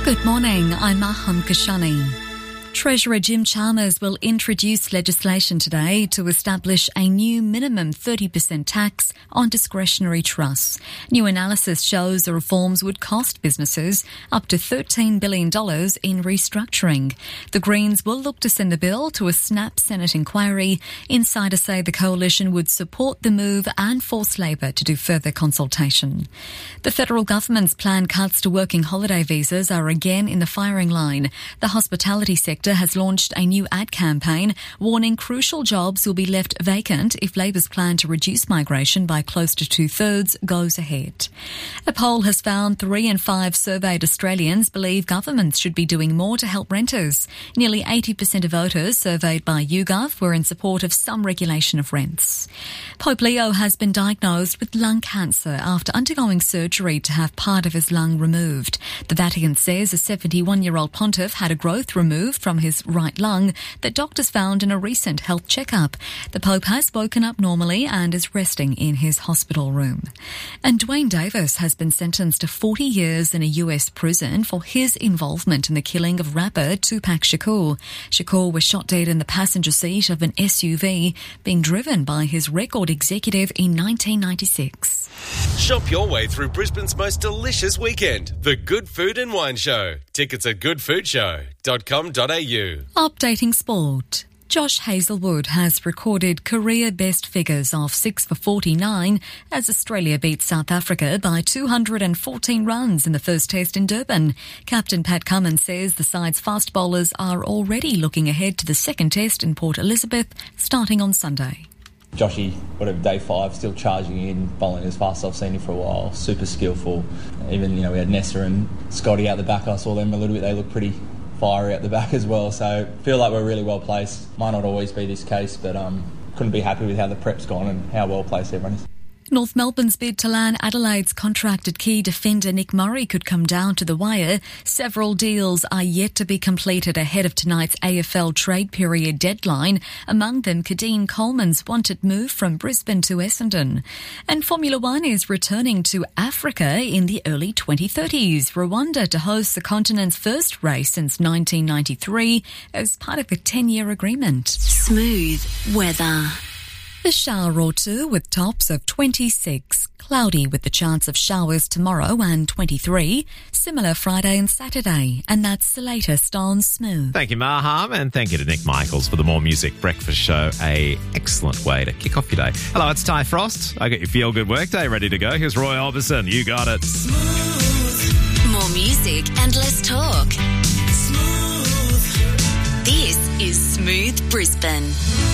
Good morning, I'm Maham Kashani. Treasurer Jim Chalmers will introduce legislation today to establish a new minimum 30% tax on discretionary trusts. New analysis shows the reforms would cost businesses up to $13 billion in restructuring. The Greens will look to send the bill to a snap Senate inquiry. Insiders say the coalition would support the move and force Labor to do further consultation. The federal government's planned cuts to working holiday visas are again in the firing line. The hospitality sector has launched a new ad campaign warning crucial jobs will be left vacant if Labor's plan to reduce migration by close to 2/3 goes ahead. A poll has found 3 in 5 surveyed Australians believe governments should be doing more to help renters. Nearly 80% of voters surveyed by YouGov were in support of some regulation of rents. Pope Leo has been diagnosed with lung cancer after undergoing surgery to have part of his lung removed. The Vatican says a 71-year-old pontiff had a growth removed from his right lung that doctors found in a recent health checkup. The Pope has woken up normally and is resting in his hospital room. And Dwayne Davis has been sentenced to 40 years in a US prison for his involvement in the killing of rapper Tupac Shakur. Shakur was shot dead in the passenger seat of an SUV being driven by his record executive in 1996. Shop your way through Brisbane's most delicious weekend, the Good Food and Wine Show. Tickets at goodfoodshow.com.au. Updating sport. Josh Hazlewood has recorded career best figures of 6 for 49 as Australia beats South Africa by 214 runs in the first test in Durban. Captain Pat Cummins says the side's fast bowlers are already looking ahead to the second test in Port Elizabeth starting on Sunday. Joshy, whatever, day 5, still charging in, bowling as fast as I've seen him for a while, super skillful. Even, we had Nessa and Scotty out the back, I saw them a little bit, they look pretty fiery at the back as well, so feel like we're really well placed. Might not always be this case, but couldn't be happy with how the prep's gone and how well placed everyone is. North Melbourne's bid to land Adelaide's contracted key defender Nick Murray could come down to the wire. Several deals are yet to be completed ahead of tonight's AFL trade period deadline, among them Kadeen Coleman's wanted move from Brisbane to Essendon. And Formula One is returning to Africa in the early 2030s, Rwanda to host the continent's first race since 1993 as part of a 10-year agreement. Smooth weather. A shower or two with tops of 26, cloudy with the chance of showers tomorrow and 23, similar Friday and Saturday, and that's the latest on Smooth. Thank you, Maham, and thank you to Nick Michaels for the More Music Breakfast Show. A excellent way to kick off your day. Hello, it's Ty Frost. I got your feel-good workday ready to go. Here's Roy Orbison. You got it. Smooth. More music and less talk. Smooth. This is Smooth Brisbane.